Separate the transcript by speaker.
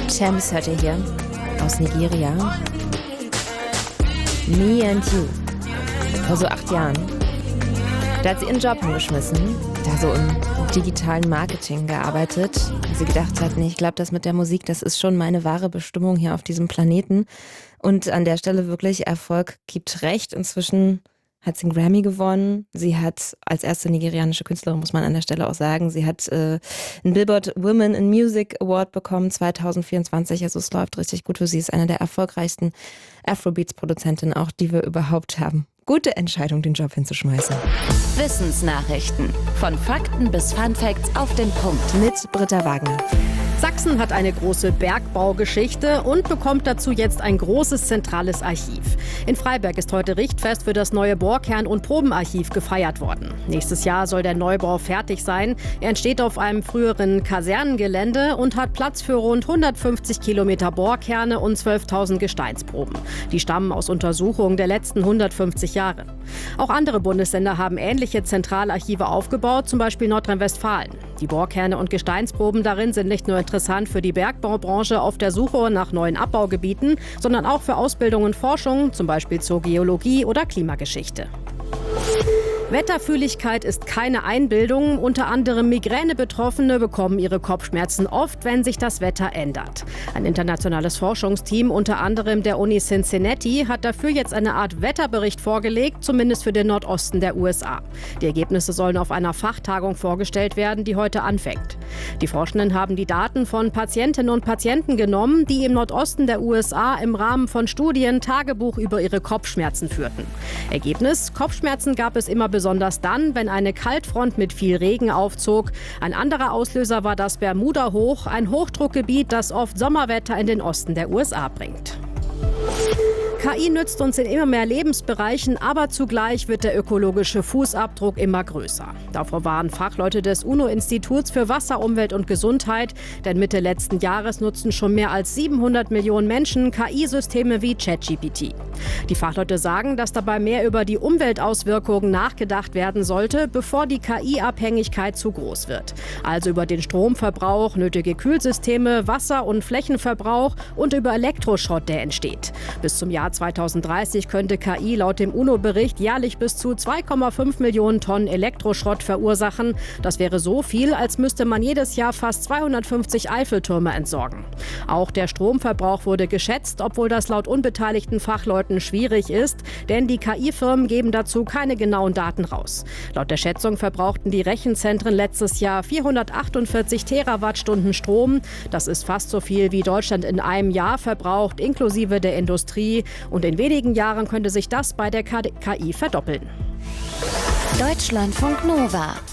Speaker 1: Champs hört ihr hier aus Nigeria. Me and You. Vor so 8 Jahren. Da hat sie ihren Job hingeschmissen, da so im digitalen Marketing gearbeitet. Sie gedacht hat, nee, ich glaube, das mit der Musik, das ist schon meine wahre Bestimmung hier auf diesem Planeten. Und an der Stelle wirklich, Erfolg gibt recht. Inzwischen hat sie einen Grammy gewonnen. Sie hat als erste nigerianische Künstlerin, muss man an der Stelle auch sagen, sie hat einen Billboard Women in Music Award bekommen 2024. Also es läuft richtig gut für sie. Ist eine der erfolgreichsten Afrobeats-Produzentinnen auch, die wir überhaupt haben. Gute Entscheidung, den Job hinzuschmeißen.
Speaker 2: Wissensnachrichten. Von Fakten bis Funfacts auf den Punkt.
Speaker 1: Mit Britta Wagner.
Speaker 3: Sachsen hat eine große Bergbaugeschichte und bekommt dazu jetzt ein großes zentrales Archiv. In Freiberg ist heute Richtfest für das neue Bohrkern- und Probenarchiv gefeiert worden. Nächstes Jahr soll der Neubau fertig sein. Er entsteht auf einem früheren Kasernengelände und hat Platz für rund 150 Kilometer Bohrkerne und 12.000 Gesteinsproben. Die stammen aus Untersuchungen der letzten 150 Jahre. Auch andere Bundesländer haben ähnliche Zentralarchive aufgebaut, zum Beispiel Nordrhein-Westfalen. Die Bohrkerne und Gesteinsproben darin sind nicht nur interessant für die Bergbaubranche auf der Suche nach neuen Abbaugebieten, sondern auch für Ausbildung und Forschung, zum Beispiel zur Geologie oder Klimageschichte. Wetterfühligkeit ist keine Einbildung. Unter anderem Migräne-Betroffene bekommen ihre Kopfschmerzen oft, wenn sich das Wetter ändert. Ein internationales Forschungsteam, unter anderem der Uni Cincinnati, hat dafür jetzt eine Art Wetterbericht vorgelegt, zumindest für den Nordosten der USA. Die Ergebnisse sollen auf einer Fachtagung vorgestellt werden, die heute anfängt. Die Forschenden haben die Daten von Patientinnen und Patienten genommen, die im Nordosten der USA im Rahmen von Studien Tagebuch über ihre Kopfschmerzen führten. Ergebnis: Kopfschmerzen gab es immer besonders dann, wenn eine Kaltfront mit viel Regen aufzog. Ein anderer Auslöser war das Bermuda-Hoch, ein Hochdruckgebiet, das oft Sommerwetter in den Osten der USA bringt. KI nützt uns in immer mehr Lebensbereichen, aber zugleich wird der ökologische Fußabdruck immer größer. Davor warnen Fachleute des UNO-Instituts für Wasser, Umwelt und Gesundheit, denn Mitte letzten Jahres nutzen schon mehr als 700 Millionen Menschen KI-Systeme wie ChatGPT. Die Fachleute sagen, dass dabei mehr über die Umweltauswirkungen nachgedacht werden sollte, bevor die KI-Abhängigkeit zu groß wird. Also über den Stromverbrauch, nötige Kühlsysteme, Wasser- und Flächenverbrauch und über Elektroschrott, der entsteht. Bis zum Jahr 2030 könnte KI laut dem UNO-Bericht jährlich bis zu 2,5 Millionen Tonnen Elektroschrott verursachen. Das wäre so viel, als müsste man jedes Jahr fast 250 Eiffeltürme entsorgen. Auch der Stromverbrauch wurde geschätzt, obwohl das laut unbeteiligten Fachleuten schwierig ist, denn die KI-Firmen geben dazu keine genauen Daten raus. Laut der Schätzung verbrauchten die Rechenzentren letztes Jahr 448 Terawattstunden Strom. Das ist fast so viel, wie Deutschland in einem Jahr verbraucht, inklusive der Industrie. Und in wenigen Jahren könnte sich das bei der KI verdoppeln.
Speaker 2: Deutschlandfunk Nova